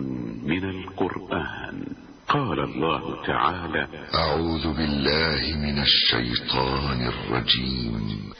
من القرآن. قال الله تعالى: أعوذ بالله من الشيطان الرجيم.